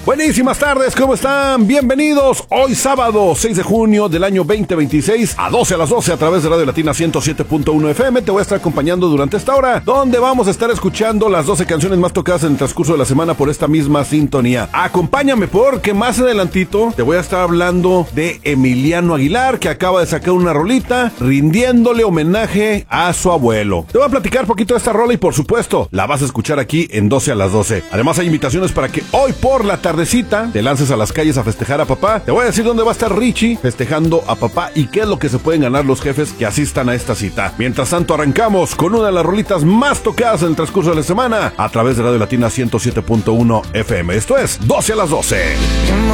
Buenísimas tardes, ¿cómo están? Bienvenidos. Hoy sábado 6 de junio del año 2026 a 12 a las 12 a través de Radio Latina 107.1 FM. Te voy a estar acompañando durante esta hora, donde vamos a estar escuchando las 12 canciones más tocadas en el transcurso de la semana por esta misma sintonía. Acompáñame porque más adelantito te voy a estar hablando de Emiliano Aguilar, que acaba de sacar una rolita rindiéndole homenaje a su abuelo. Te voy a platicar poquito de esta rola y por supuesto la vas a escuchar aquí en 12 a las 12. Además hay invitaciones para que hoy por la tardecita te lances a las calles a festejar a papá. Te voy a decir dónde va a estar Richie festejando a papá y qué es lo que se pueden ganar los jefes que asistan a esta cita. Mientras tanto arrancamos con una de las rolitas más tocadas en el transcurso de la semana a través de Radio Latina 107.1 FM. Esto es 12 a las 12.